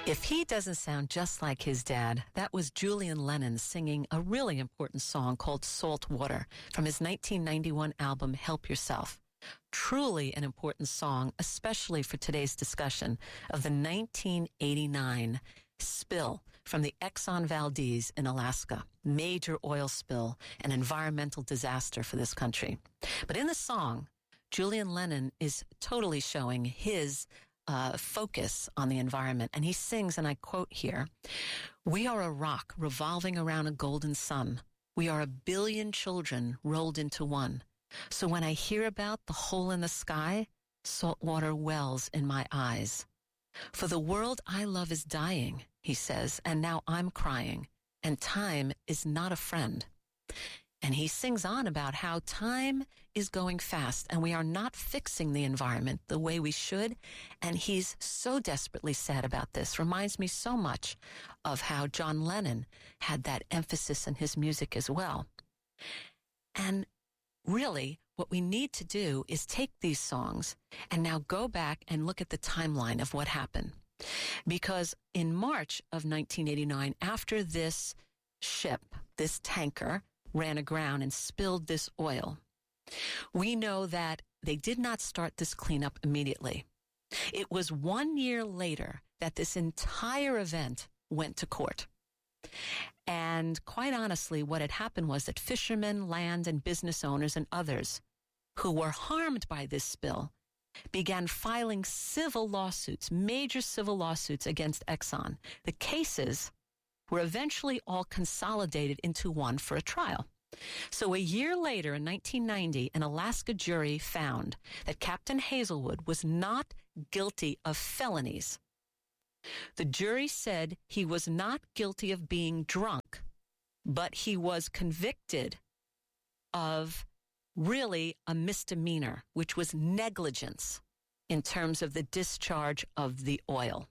If he doesn't sound just like his dad, that was Julian Lennon singing a really important song called Salt Water from his 1991 album, Help Yourself. Truly an important song, especially for today's discussion of the 1989 spill from the Exxon Valdez in Alaska. Major oil spill, an environmental disaster for this country. But in the song, Julian Lennon is totally showing his focus on the environment. And he sings, and I quote here, "We are a rock revolving around a golden sun. We are a billion children rolled into one. So when I hear about the hole in the sky, saltwater wells in my eyes. For the world I love is dying," he says, "and now I'm crying, and time is not a friend." And he sings on about how time is going fast and we are not fixing the environment the way we should. And he's so desperately sad about this. Reminds me so much of how John Lennon had that emphasis in his music as well. And really, what we need to do is take these songs and now go back and look at the timeline of what happened. Because in March of 1989, after this ship, this tanker, ran aground and spilled this oil, we know that they did not start this cleanup immediately. It was 1 year later that this entire event went to court. And quite honestly, what had happened was that fishermen, land and business owners and others who were harmed by this spill began filing civil lawsuits, major civil lawsuits against Exxon. The cases were eventually all consolidated into one for a trial. So a year later, in 1990, an Alaska jury found that Captain Hazelwood was not guilty of felonies. The jury said he was not guilty of being drunk, but he was convicted of really a misdemeanor, which was negligence in terms of the discharge of the oil.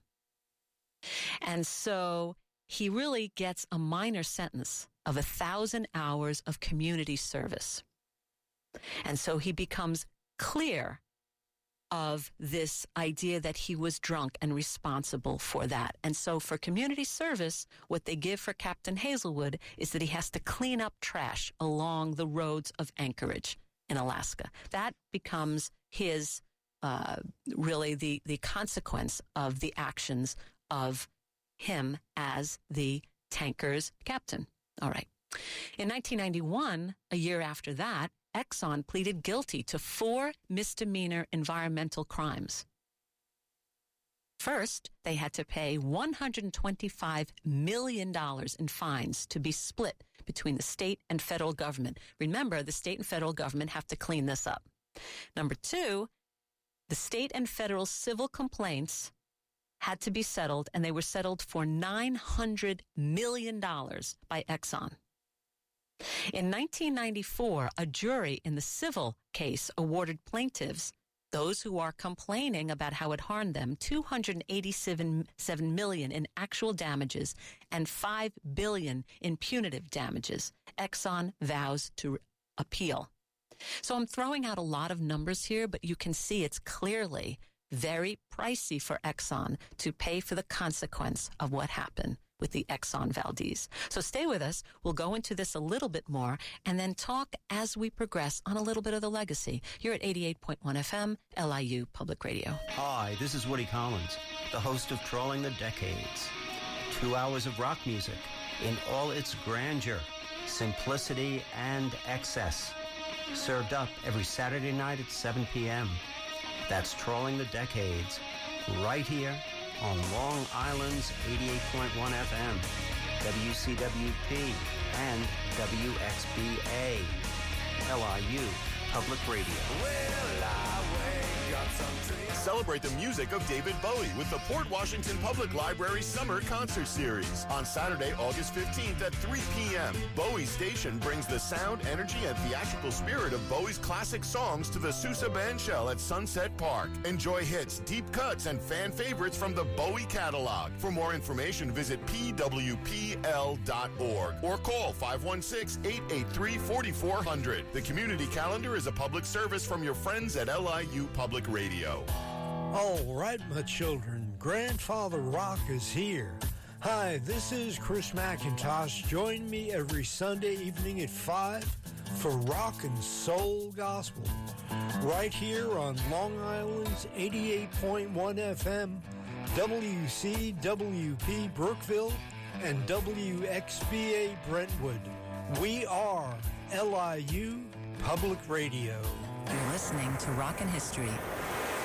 And so he really gets a minor sentence of 1,000 hours of community service. And so he becomes clear of this idea that he was drunk and responsible for that. And so for community service, what they give for Captain Hazelwood is that he has to clean up trash along the roads of Anchorage in Alaska. That becomes his, really the consequence of the actions of him as the tanker's captain. All right. In 1991, a year after that, Exxon pleaded guilty to 4 misdemeanor environmental crimes. First, they had to pay $125 million in fines to be split between the state and federal government. Remember, the state and federal government have to clean this up. Number 2, the state and federal civil complaints had to be settled, and they were settled for $900 million by Exxon. In 1994, a jury in the civil case awarded plaintiffs, those who are complaining about how it harmed them, $287 million in actual damages and $5 billion in punitive damages. Exxon vows to appeal. So I'm throwing out a lot of numbers here, but you can see it's clearly very pricey for Exxon to pay for the consequence of what happened with the Exxon Valdez. So stay with us. We'll go into this a little bit more and then talk as we progress on a little bit of the legacy. You're at 88.1 FM, LIU Public Radio. Hi, this is Woody Collins, the host of Trolling the Decades. 2 hours of rock music in all its grandeur, simplicity, and excess. Served up every Saturday night at 7 p.m. That's Trolling the Decades, right here on Long Island's 88.1 FM, WCWP, and WXBA, LIU Public Radio. Well, I wake up some dreams. Celebrate the music of David Bowie with the Port Washington Public Library Summer Concert Series. On Saturday, August 15th at 3 p.m., Bowie Station brings the sound, energy, and theatrical spirit of Bowie's classic songs to the Sousa Bandshell at Sunset Park. Enjoy hits, deep cuts, and fan favorites from the Bowie catalog. For more information, visit pwpl.org or call 516-883-4400. The community calendar is a public service from your friends at LIU Public Radio. All right, my children, Grandfather Rock is here. Hi, this is Chris McIntosh. Join me every Sunday evening at 5 for Rock and Soul Gospel. Right here on Long Island's 88.1 FM, WCWP Brookville, and WXBA Brentwood. We are LIU Public Radio. You're listening to Rock and History